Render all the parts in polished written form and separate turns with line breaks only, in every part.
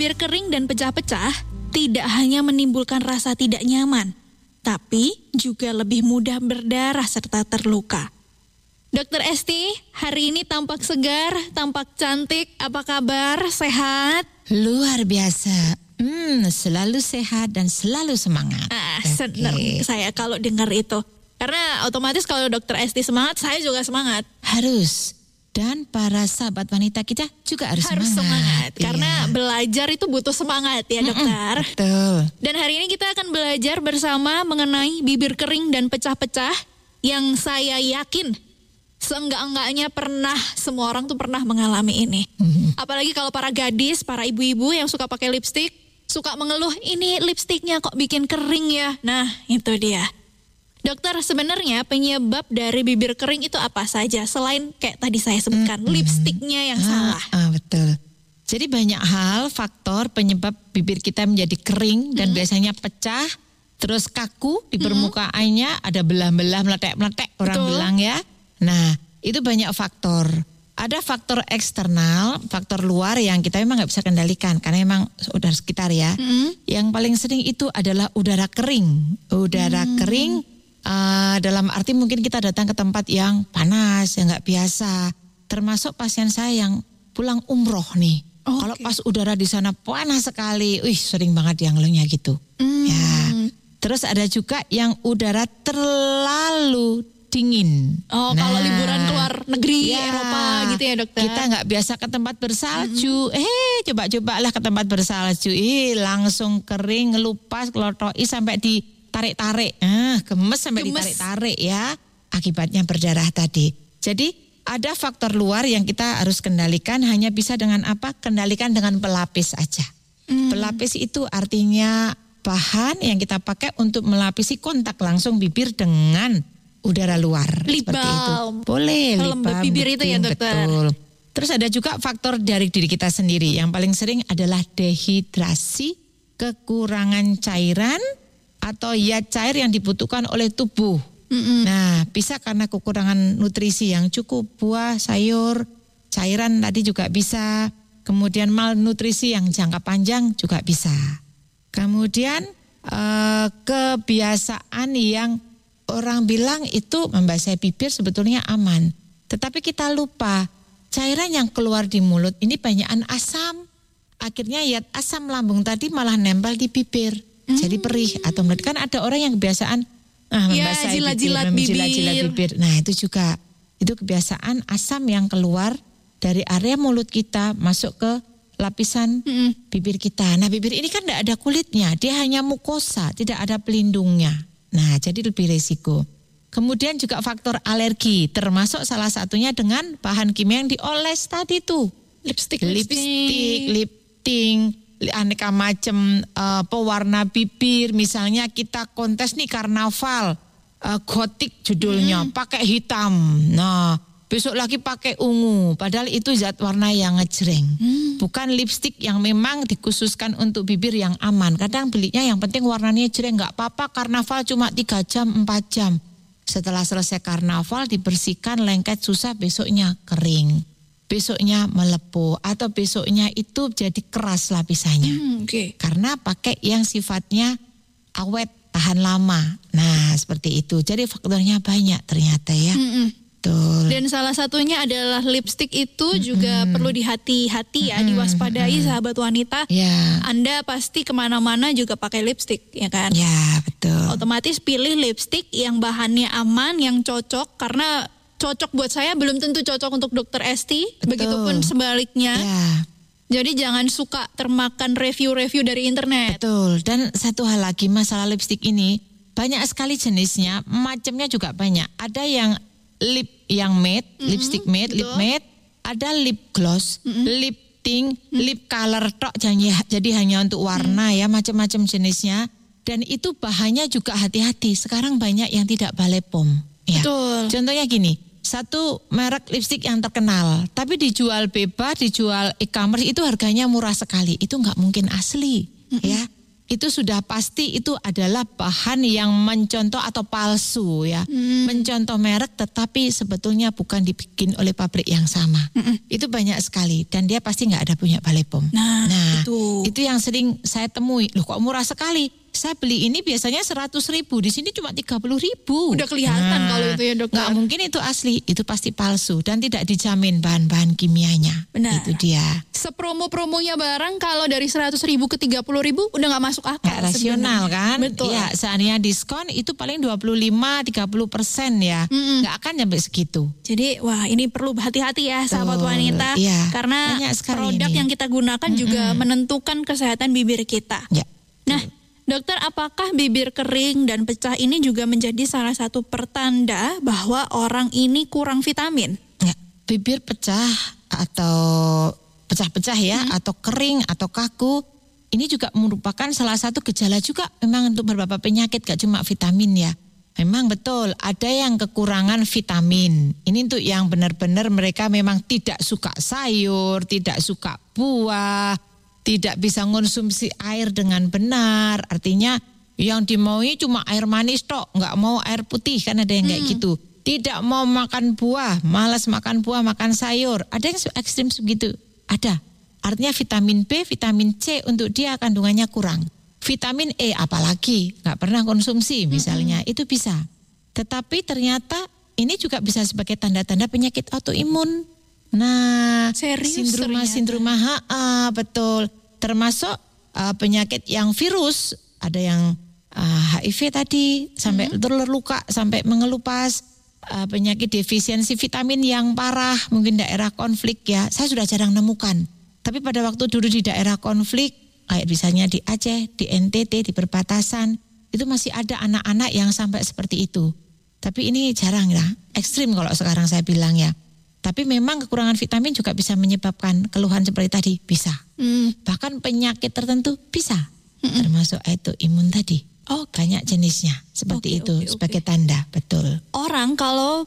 Bibir kering dan pecah-pecah tidak hanya menimbulkan rasa tidak nyaman, tapi juga lebih mudah berdarah serta terluka. Dokter Esti, hari ini tampak segar, tampak cantik. Apa kabar? Sehat?
Luar biasa. Selalu sehat dan selalu semangat.
Senang saya kalau dengar itu. Karena otomatis kalau Dokter Esti semangat, saya juga semangat.
Harus. Dan para sahabat wanita kita juga harus semangat.
Karena belajar itu butuh semangat ya dokter.
Betul.
Dan hari ini kita akan belajar bersama mengenai bibir kering dan pecah-pecah yang saya yakin seenggak-enggaknya semua orang tuh pernah mengalami ini. Apalagi kalau para gadis, para ibu-ibu yang suka pakai lipstik, suka mengeluh, ini lipstiknya kok bikin kering ya. Nah, itu dia. Dokter, sebenarnya penyebab dari bibir kering itu apa saja? Selain kayak tadi saya sebutkan, lipstiknya yang salah.
Betul. Jadi banyak hal, faktor penyebab bibir kita menjadi kering dan biasanya pecah, terus kaku di permukaannya, ada belah-belah, meletek-meletek orang bilang ya. Nah, itu banyak faktor. Ada faktor eksternal, faktor luar yang kita memang nggak bisa kendalikan karena memang udara sekitar ya. Yang paling sering itu adalah udara kering. Udara kering dalam arti mungkin kita datang ke tempat yang panas, yang nggak biasa. Termasuk pasien saya yang pulang umroh nih. Kalau pas udara di sana panas sekali, sering banget yang ngeluhnya gitu. Ya. Terus ada juga yang udara terlalu dingin.
Kalau liburan keluar negeri, Eropa gitu ya dokter.
Kita nggak biasa ke tempat bersalju. Coba-cobalah ke tempat bersalju. Langsung kering, ngelupas, kelotoi sampai ditarik-tarik. Gemes sampai ditarik-tarik ya. Akibatnya berdarah tadi. Jadi ada faktor luar yang kita harus kendalikan. Hanya bisa dengan apa? Kendalikan dengan pelapis aja. Pelapis itu artinya bahan yang kita pakai untuk melapisi kontak langsung bibir dengan udara luar.
Lip
seperti itu.
balm.
Boleh, lip balm
bibir itu ya dokter.
Betul. Terus ada juga faktor dari diri kita sendiri. Yang paling sering adalah dehidrasi, kekurangan cairan, atau cair yang dibutuhkan oleh tubuh. Nah, bisa karena kekurangan nutrisi yang cukup, buah, sayur, cairan tadi juga bisa. Kemudian malnutrisi yang jangka panjang juga bisa. Kemudian kebiasaan yang orang bilang itu membasahi bibir sebetulnya aman. Tetapi kita lupa, cairan yang keluar di mulut ini banyakan asam. Akhirnya asam lambung tadi malah nempel di bibir. Jadi perih atau kan ada orang yang kebiasaan membasahi jilat-jilat bibir. Nah itu juga, itu kebiasaan asam yang keluar dari area mulut kita masuk ke lapisan bibir kita. Nah bibir ini kan tidak ada kulitnya, dia hanya mukosa, tidak ada pelindungnya. Nah, jadi lebih risiko. Kemudian juga faktor alergi, termasuk salah satunya dengan bahan kimia yang dioles tadi tuh. Lipstik, lip tint, aneka macam pewarna bibir. Misalnya kita kontes nih karnaval, gotik judulnya, pakai hitam. Nah, besok lagi pakai ungu, padahal itu zat warna yang ngejreng. Bukan lipstik yang memang dikhususkan untuk bibir yang aman. Kadang belinya yang penting warnanya jreng, nggak apa-apa karnaval cuma 3 jam, 4 jam. Setelah selesai karnaval dibersihkan, lengket susah, besoknya kering. Besoknya melepuh atau besoknya itu jadi keras lapisannya. Karena pakai yang sifatnya awet, tahan lama. Nah seperti itu, jadi faktornya banyak ternyata ya. Betul.
Dan salah satunya adalah lipstik itu juga perlu dihati-hati ya, diwaspadai sahabat wanita. Anda pasti kemana-mana juga pakai lipstik ya kan?
Ya betul.
Otomatis pilih lipstik yang bahannya aman, yang cocok. Karena cocok buat saya belum tentu cocok untuk dokter Esti. Begitupun sebaliknya. Jadi jangan suka termakan review-review dari internet.
Betul. Dan satu hal lagi masalah lipstik ini, banyak sekali jenisnya, macamnya juga banyak. Ada yang lip yang matte, lipstick matte, lip matte, ada lip gloss, lip tint, lip color tok, jadi hanya untuk warna ya, macam-macam jenisnya. Dan itu bahannya juga hati-hati. Sekarang banyak yang tidak Valepom. Ya.
Betul.
Contohnya gini, satu merek lipstick yang terkenal, tapi dijual bebas, dijual e-commerce itu harganya murah sekali. Itu nggak mungkin asli, ya. itu sudah pasti itu adalah bahan yang mencontoh atau palsu ya. Mencontoh merek tetapi sebetulnya bukan dibikin oleh pabrik yang sama. Itu banyak sekali dan dia pasti nggak ada punya Balai POM.
Nah
itu yang sering saya temui. Loh kok murah sekali? Saya beli ini biasanya 100.000, di sini cuma 30.000.
Udah kelihatan kalau itu ya dokter.
Nggak mungkin itu asli, itu pasti palsu dan tidak dijamin bahan-bahan kimianya.
Benar.
Itu dia.
Sepromo-promonya barang kalau dari 100.000 ke 30.000 udah nggak masuk akal.
Nggak rasional kan?
Betul.
Ya, seandainya diskon itu paling 25-30% ya. Nggak akan sampai segitu.
Jadi wah ini perlu hati-hati ya sahabat wanita.
Iya,
karena produk
ini
yang kita gunakan juga menentukan kesehatan bibir kita.
Ya.
Nah, dokter, apakah bibir kering dan pecah ini juga menjadi salah satu pertanda bahwa orang ini kurang vitamin?
Ya, bibir pecah atau pecah-pecah ya, atau kering atau kaku, ini juga merupakan salah satu gejala juga memang untuk beberapa penyakit, gak cuma vitamin ya. Memang betul ada yang kekurangan vitamin. Ini untuk yang benar-benar mereka memang tidak suka sayur, tidak suka buah, tidak bisa mengonsumsi air dengan benar. Artinya yang dimaui cuma air manis tok, nggak mau air putih, kan ada yang kayak gitu. Tidak mau makan buah, malas makan buah, makan sayur. Ada yang ekstrim segitu, ada. Artinya vitamin B, vitamin C untuk dia kandungannya kurang. Vitamin E apalagi, nggak pernah konsumsi misalnya, itu bisa. Tetapi ternyata ini juga bisa sebagai tanda-tanda penyakit autoimun. Nah, sindroma betul. Termasuk penyakit yang virus, ada yang HIV tadi sampai terluka, sampai mengelupas, penyakit defisiensi vitamin yang parah, mungkin daerah konflik ya. Saya sudah jarang nemukan. Tapi pada waktu dulu di daerah konflik, kayak misalnya di Aceh, di NTT, di perbatasan, itu masih ada anak-anak yang sampai seperti itu. Tapi ini jarang ya, ekstrim kalau sekarang saya bilang ya. Tapi memang kekurangan vitamin juga bisa menyebabkan keluhan seperti tadi, bisa. Bahkan penyakit tertentu bisa, termasuk autoimun tadi. Banyak jenisnya, seperti itu sebagai tanda, betul.
Orang kalau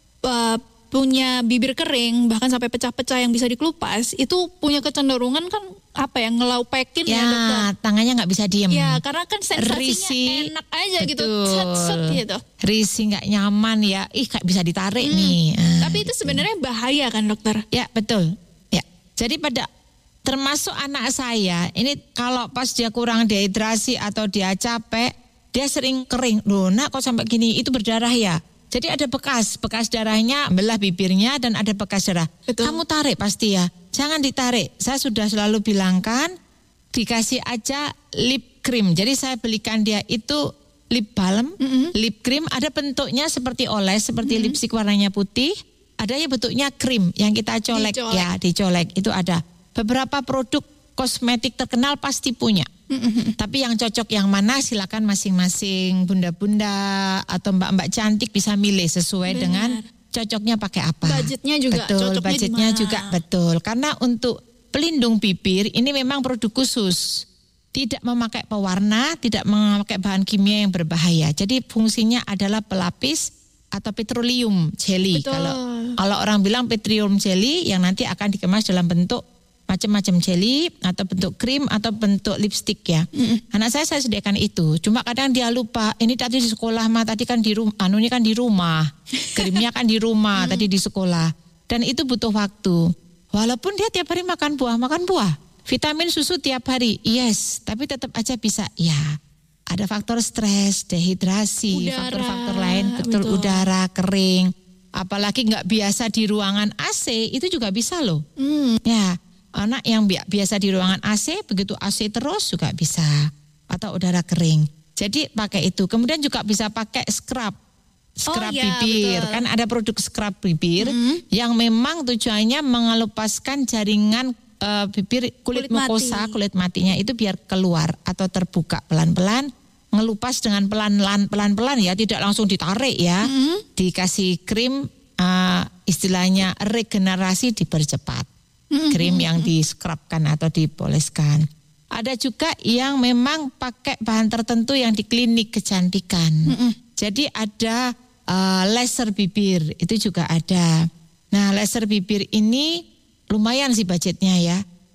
punya bibir kering, bahkan sampai pecah-pecah yang bisa dikelupas, itu punya kecenderungan kan ngelaupekin ya dokter.
Tangannya nggak bisa diem.
Ya, karena kan sensasinya enak aja gitu, set gitu.
Risih nggak nyaman ya, kayak bisa ditarik nih.
Tapi itu sebenarnya bahaya kan dokter?
Ya betul. Ya, jadi termasuk anak saya, ini kalau pas dia kurang dehidrasi atau dia capek, dia sering kering. Loh nak kok sampai gini, itu berdarah ya. Jadi ada bekas darahnya belah bibirnya dan ada bekas darah. Betul. Kamu tarik pasti ya, jangan ditarik. Saya sudah selalu bilangkan, dikasih aja lip cream. Jadi saya belikan dia itu lip balm, lip cream, ada bentuknya seperti oles, seperti lipstick warnanya putih. Ada yang bentuknya krim yang kita colek. Dicolek. Itu ada. Beberapa produk kosmetik terkenal pasti punya. Tapi yang cocok yang mana silakan masing-masing bunda-bunda atau mbak-mbak cantik bisa milih sesuai dengan cocoknya pakai apa.
Budgetnya juga
betul,
cocoknya
budgetnya
dimana?
juga betul. Karena untuk pelindung bibir ini memang produk khusus. Tidak memakai pewarna, tidak memakai bahan kimia yang berbahaya. Jadi fungsinya adalah pelapis atau petroleum jelly. Kalau orang bilang petroleum jelly yang nanti akan dikemas dalam bentuk macam-macam jelly atau bentuk krim atau bentuk lipstick ya. Anak saya sediakan itu. Cuma kadang dia lupa. Ini tadi di sekolah mah tadi kan di rumah, anunya kan di rumah. Krimnya kan di rumah tadi di sekolah. Dan itu butuh waktu. Walaupun dia tiap hari makan buah. Vitamin susu tiap hari. Yes, tapi tetap aja bisa. Ya, ada faktor stres, dehidrasi, faktor-faktor lain, betul udara, kering. Apalagi nggak biasa di ruangan AC, itu juga bisa loh. Ya. Anak yang biasa di ruangan AC, begitu AC terus juga bisa. Atau udara kering. Jadi pakai itu. Kemudian juga bisa pakai scrub bibir. Betul. Kan ada produk scrub bibir yang memang tujuannya mengelupaskan jaringan bibir, kulit mukosa, kulit matinya itu biar keluar atau terbuka pelan-pelan. Ngelupas dengan pelan-pelan ya, tidak langsung ditarik ya. Dikasih krim, istilahnya regenerasi dipercepat. Krim yang di-scrubkan atau dipoleskan. Ada juga yang memang pakai bahan tertentu yang di klinik kecantikan. Jadi ada laser bibir, itu juga ada. Nah laser bibir ini lumayan sih budgetnya ya.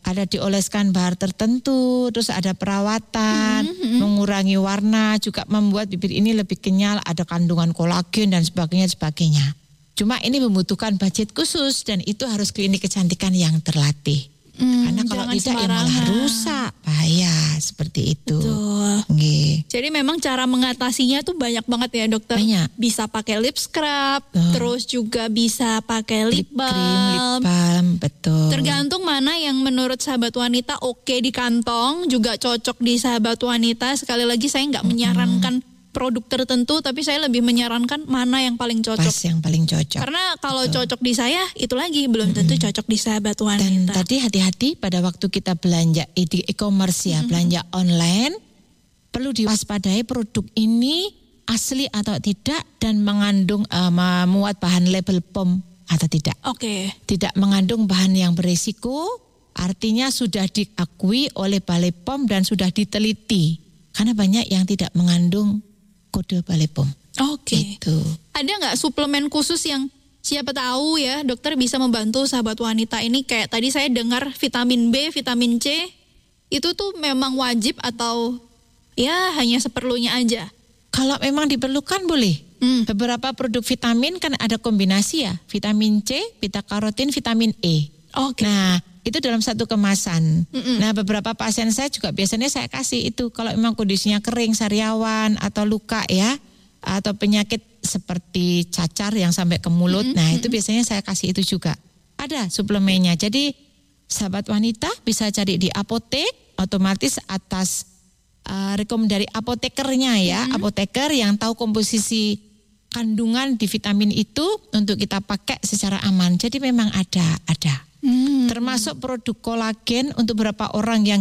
ada dioleskan bahan tertentu, terus ada perawatan, mengurangi warna, juga membuat bibir ini lebih kenyal, ada kandungan kolagen dan sebagainya. Cuma ini membutuhkan budget khusus dan itu harus klinik kecantikan yang terlatih. Karena kalau tidak ya malah rusak, bahaya seperti itu.
Betul.
Nggih.
Jadi memang cara mengatasinya tuh banyak banget ya dokter.
Banyak.
Bisa pakai lip scrub, terus juga bisa pakai lip balm.
Lip balm, betul.
Tergantung mana yang menurut sahabat wanita oke di kantong, juga cocok di sahabat wanita. Sekali lagi saya nggak menyarankan produk tertentu, tapi saya lebih menyarankan mana yang paling cocok.
Pas yang paling cocok.
Karena kalau cocok di saya, itu lagi belum tentu cocok di sahabat wanita.
Dan tadi hati-hati pada waktu kita belanja di e-commerce ya, belanja online, perlu diwaspadai produk ini asli atau tidak dan mengandung memuat bahan label POM atau tidak.
Oke.
Tidak mengandung bahan yang berisiko, artinya sudah diakui oleh Balai POM dan sudah diteliti. Karena banyak yang tidak mengandung kode Balai POM.
Oke.
Itu.
Ada nggak suplemen khusus yang siapa tahu ya dokter bisa membantu sahabat wanita ini, kayak tadi saya dengar vitamin B, vitamin C itu tuh memang wajib atau ya hanya seperlunya aja?
Kalau memang diperlukan boleh. Beberapa produk vitamin kan ada kombinasi ya, vitamin C, beta karotin, vitamin E.
Oke.
Nah, itu dalam satu kemasan. Nah, beberapa pasien saya juga biasanya saya kasih itu kalau memang kondisinya kering, sariawan atau luka ya, atau penyakit seperti cacar yang sampai ke mulut. Nah, itu biasanya saya kasih itu juga. Ada suplemennya. Jadi, sahabat wanita bisa cari di apotek, otomatis atas rekomendasi apotekernya ya, apoteker yang tahu komposisi kandungan di vitamin itu untuk kita pakai secara aman. Jadi memang ada. Termasuk produk kolagen untuk beberapa orang yang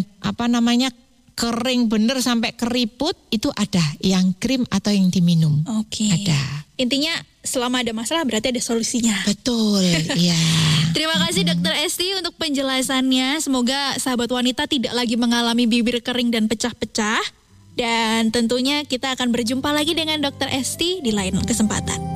kering bener sampai keriput itu ada, yang krim atau yang diminum.
Oke.
Ada.
Intinya selama ada masalah berarti ada solusinya.
Betul, ya.
Terima kasih Dr. Esti untuk penjelasannya. Semoga sahabat wanita tidak lagi mengalami bibir kering dan pecah-pecah. Dan tentunya kita akan berjumpa lagi dengan Dr. Esti di lain kesempatan.